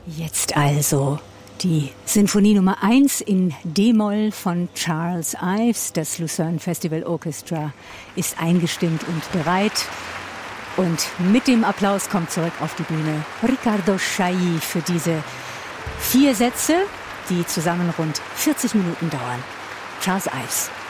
Jetzt also die Sinfonie Nummer 1 in D-Moll von Charles Ives. Das Lucerne Festival Orchestra ist eingestimmt und bereit. Und mit dem Applaus kommt zurück auf die Bühne Riccardo Chailly für diese 4 Sätze, die zusammen rund 40 Minuten dauern. Charles Ives.